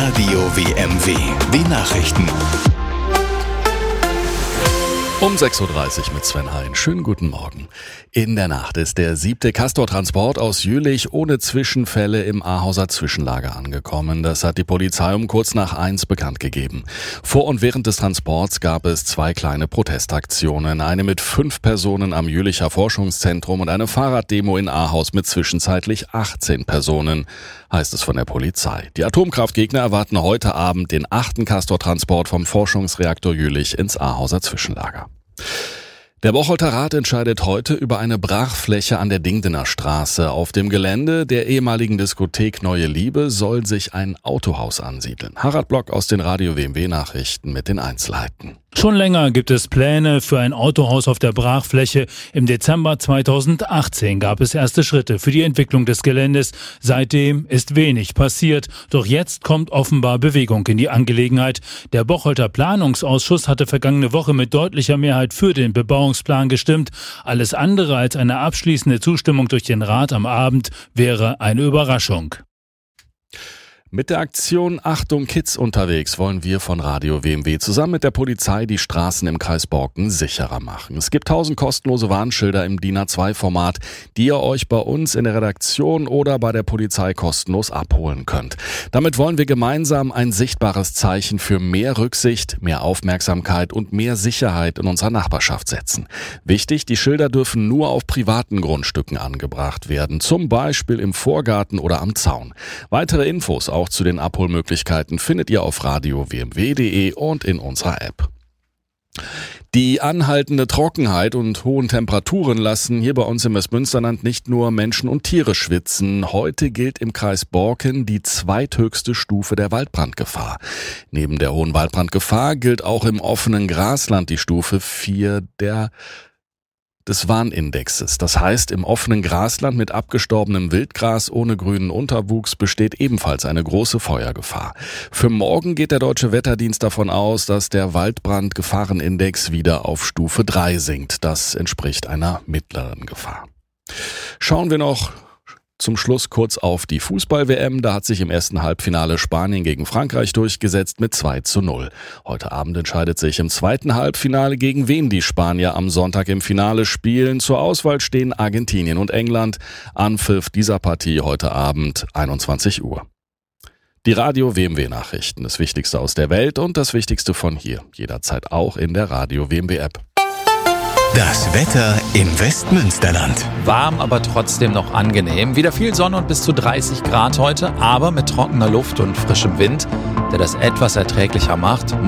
Radio WMW, die Nachrichten. Um 6.30 Uhr mit Sven Hein. Schönen guten Morgen. In der Nacht ist der 7. Castor-Transport aus Jülich ohne Zwischenfälle im Ahauser Zwischenlager angekommen. Das hat die Polizei um kurz nach 1 bekannt gegeben. Vor und während des Transports gab es 2 kleine Protestaktionen. Eine mit 5 Personen am Jülicher Forschungszentrum und eine Fahrraddemo in Ahaus mit zwischenzeitlich 18 Personen, heißt es von der Polizei. Die Atomkraftgegner erwarten heute Abend den 8. Castor-Transport vom Forschungsreaktor Jülich ins Ahauser Zwischenlager. Der Bocholter Rat entscheidet heute über eine Brachfläche an der Dingdener Straße. Auf dem Gelände der ehemaligen Diskothek Neue Liebe soll sich ein Autohaus ansiedeln. Harald Block aus den Radio WMW Nachrichten mit den Einzelheiten. Schon länger gibt es Pläne für ein Autohaus auf der Brachfläche. Im Dezember 2018 gab es erste Schritte für die Entwicklung des Geländes. Seitdem ist wenig passiert. Doch jetzt kommt offenbar Bewegung in die Angelegenheit. Der Bocholter Planungsausschuss hatte vergangene Woche mit deutlicher Mehrheit für den Bebauungsplan gestimmt. Alles andere als eine abschließende Zustimmung durch den Rat am Abend wäre eine Überraschung. Mit der Aktion Achtung Kids unterwegs wollen wir von Radio WMW zusammen mit der Polizei die Straßen im Kreis Borken sicherer machen. Es gibt 1000 kostenlose Warnschilder im DIN A2-Format, die ihr euch bei uns in der Redaktion oder bei der Polizei kostenlos abholen könnt. Damit wollen wir gemeinsam ein sichtbares Zeichen für mehr Rücksicht, mehr Aufmerksamkeit und mehr Sicherheit in unserer Nachbarschaft setzen. Wichtig, die Schilder dürfen nur auf privaten Grundstücken angebracht werden, zum Beispiel im Vorgarten oder am Zaun. Weitere Infos auch zu den Abholmöglichkeiten findet ihr auf radio-wmw.de und in unserer App. Die anhaltende Trockenheit und hohen Temperaturen lassen hier bei uns im Westmünsterland nicht nur Menschen und Tiere schwitzen. Heute gilt im Kreis Borken die zweithöchste Stufe der Waldbrandgefahr. Neben der hohen Waldbrandgefahr gilt auch im offenen Grasland die Stufe 4 des Warnindexes. Das heißt, im offenen Grasland mit abgestorbenem Wildgras ohne grünen Unterwuchs besteht ebenfalls eine große Feuergefahr. Für morgen geht der Deutsche Wetterdienst davon aus, dass der Waldbrandgefahrenindex wieder auf Stufe 3 sinkt. Das entspricht einer mittleren Gefahr. Schauen wir noch zum Schluss kurz auf die Fußball-WM. Da hat sich im ersten Halbfinale Spanien gegen Frankreich durchgesetzt mit 2:0. Heute Abend entscheidet sich im zweiten Halbfinale, gegen wen die Spanier am Sonntag im Finale spielen. Zur Auswahl stehen Argentinien und England. Anpfiff dieser Partie heute Abend 21 Uhr. Die Radio WMW Nachrichten, das Wichtigste aus der Welt und das Wichtigste von hier. Jederzeit auch in der Radio WMW App. Das Wetter im Westmünsterland. Warm, aber trotzdem noch angenehm. Wieder viel Sonne und bis zu 30 Grad heute, aber mit trockener Luft und frischem Wind, der das etwas erträglicher macht.